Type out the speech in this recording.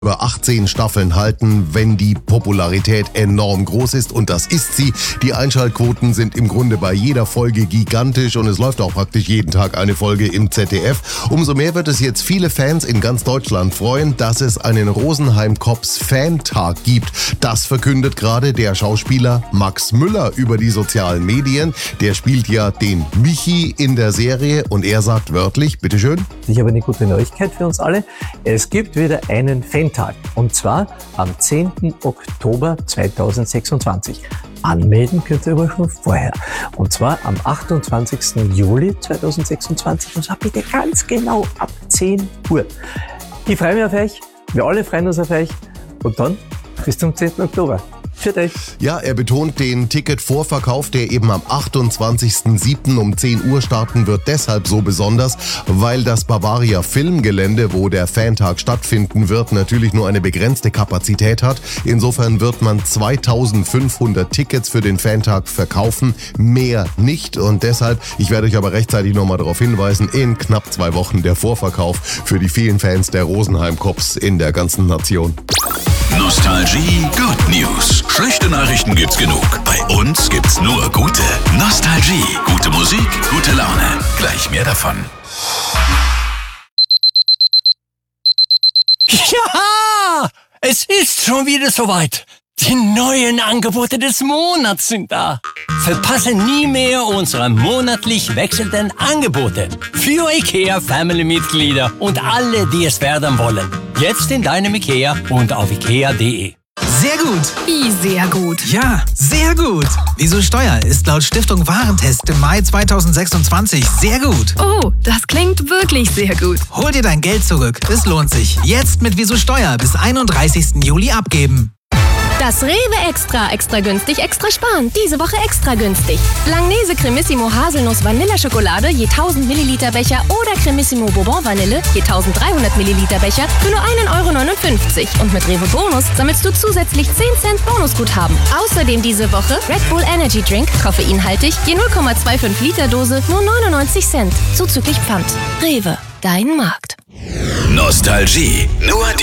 über 18 Staffeln halten, wenn die Popularität enorm groß ist, und das ist sie. Die Einschaltquoten sind im Grunde bei jeder Folge gigantisch und es läuft auch praktisch jeden Tag eine Folge im ZDF. Umso mehr wird es jetzt viele Fans in ganz Deutschland freuen, dass es einen Rosenheim Cops Fan-Tag gibt. Das verkündet gerade der Schauspieler Max Müller über die sozialen Medien. Der spielt ja den Michi in der Serie und er sagt wörtlich, bitteschön. Ich habe eine gute Neuigkeit für uns alle. Es gibt wieder einen Fan-Tag und zwar am 10. Oktober 2026. Anmelden könnt ihr aber schon vorher. Und zwar am 28. Juli 2026 und zwar bitte ganz genau ab 10 Uhr. Ich freue mich auf euch, wir alle freuen uns auf euch und dann bis zum 10. Oktober. Für dich. Ja, er betont den Ticketvorverkauf, der eben am 28.07. um 10 Uhr starten wird, deshalb so besonders, weil das Bavaria Filmgelände, wo der Fantag stattfinden wird, natürlich nur eine begrenzte Kapazität hat. Insofern wird man 2500 Tickets für den Fantag verkaufen, mehr nicht. Und deshalb, ich werde euch aber rechtzeitig nochmal darauf hinweisen, in knapp 2 Wochen der Vorverkauf für die vielen Fans der Rosenheim Cops in der ganzen Nation. Nostalgie Good News. Schlechte Nachrichten gibt's genug. Bei uns gibt's nur gute. Nostalgie. Gute Musik, gute Laune. Gleich mehr davon. Ja! Es ist schon wieder soweit. Die neuen Angebote des Monats sind da. Verpasse nie mehr unsere monatlich wechselnden Angebote für IKEA-Family-Mitglieder und alle, die es werden wollen. Jetzt in deinem IKEA und auf ikea.de. Sehr gut. Wie sehr gut? Ja, sehr gut. Wieso Steuer ist laut Stiftung Warentest im Mai 2026 sehr gut. Oh, das klingt wirklich sehr gut. Hol dir dein Geld zurück. Es lohnt sich. Jetzt mit Wieso Steuer bis 31. Juli abgeben. Das Rewe Extra günstig, extra sparen. Diese Woche extra günstig. Langnese Cremissimo Haselnuss Vanilleschokolade je 1000 Milliliter Becher oder Cremissimo Bourbon Vanille je 1300 Milliliter Becher für nur 1,59 €. Und mit Rewe Bonus sammelst du zusätzlich 10 Cent Bonusguthaben. Außerdem diese Woche Red Bull Energy Drink, koffeinhaltig, je 0,25 Liter Dose, nur 99 Cent. Zuzüglich Pfand. Rewe, dein Markt. Nostalgie. Nur die